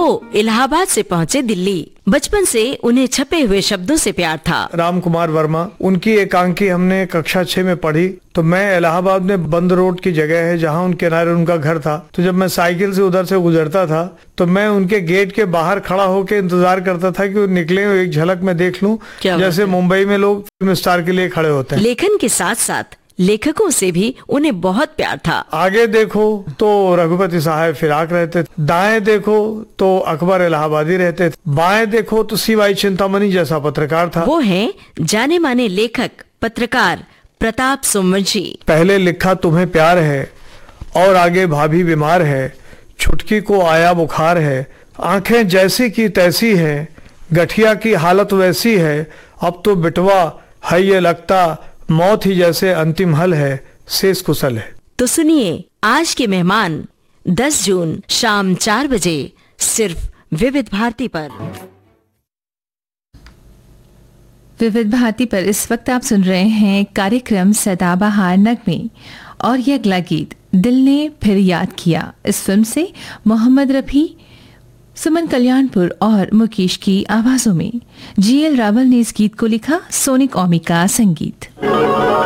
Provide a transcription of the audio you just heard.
वो इलाहाबाद से पहुँचे दिल्ली। बचपन से उन्हें छपे हुए शब्दों से प्यार था। राम कुमार वर्मा, उनकी एकांकी हमने कक्षा 6 में पढ़ी। तो मैं इलाहाबाद में बंद रोड की जगह है जहाँ उनके किनारे उनका घर था। तो जब मैं साइकिल से उधर से गुजरता था तो मैं उनके गेट के बाहर खड़ा होकर इंतजार करता था कि वो निकले, एक झलक में देख लूं, जैसे मुंबई में लोग फिल्म स्टार के लिए खड़े होते हैं। लेखन के साथ साथ लेखकों से भी उन्हें बहुत प्यार था। आगे देखो तो रघुपति साहब फिराक रहते थे, दाएं देखो तो अकबर इलाहाबादी रहते थे, बाएं देखो तो सीवाई चिंतामणि जैसा पत्रकार था। वो हैं जाने माने लेखक पत्रकार प्रताप सोमवंशी। पहले लिखा तुम्हें प्यार है और आगे भाभी बीमार है, छुटकी को आया बुखार है, आंखें जैसी की तैसी है, गठिया की हालत वैसी है, अब तो बिटवा है ये लगता, मौत ही जैसे अंतिम हल है, शेष कुशल है। तो सुनिए आज के मेहमान 10 जून शाम 4 बजे सिर्फ विविध भारती पर। विविध भारती पर इस वक्त आप सुन रहे हैं कार्यक्रम सदाबहार नगमे और ये अगला गीत दिल ने फिर याद किया। इस फिल्म से मोहम्मद रफी, सुमन कल्याणपुर और मुकेश की आवाजों में। GL रावल ने इस गीत को लिखा, सोनिक ओमी का संगीत।